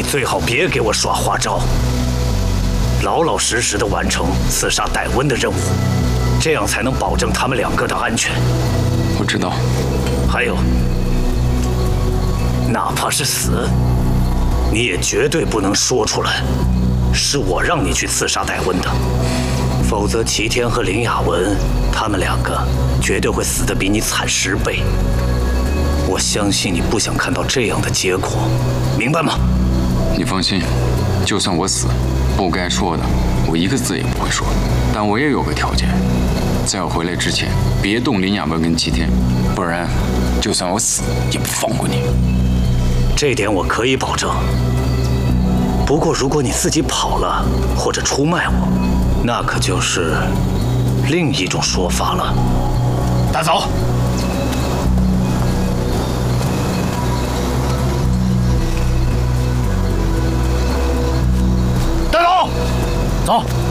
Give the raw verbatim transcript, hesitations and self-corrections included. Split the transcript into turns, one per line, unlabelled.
最好别给我耍花招，老老实实的完成刺杀戴温的任务，这样才能保证他们两个的安全。
我知道。
还有，哪怕是死，你也绝对不能说出来，是我让你去刺杀戴温的，否则齐天和林雅文他们两个绝对会死得比你惨十倍。我相信你不想看到这样的结果，明白吗？
你放心，就算我死，不该说的我一个字也不会说。但我也有个条件，在我回来之前，别动林雅文跟齐天，不然就算我死也不放过你。
这点我可以保证。不过如果你自己跑了或者出卖我，那可就是另一种说法了。带走。带走。走。